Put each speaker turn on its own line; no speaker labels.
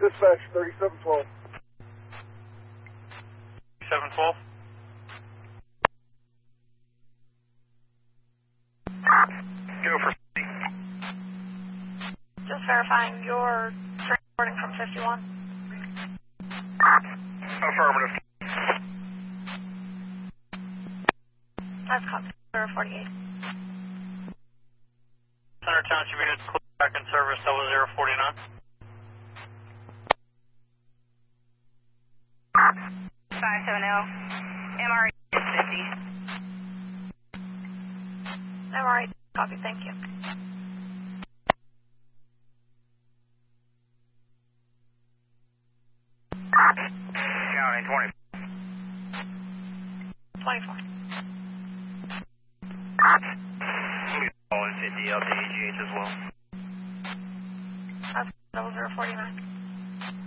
Dispatch 3712.
712. Go for 50.
Just verifying your transporting from 51.
Affirmative.
That's copy. 048.
Center Township units back in service 0049.
570. MRE is 50.
MRE, copy, thank you.
County 20.
24.
All in 50 LTGH as well.
That's 0049.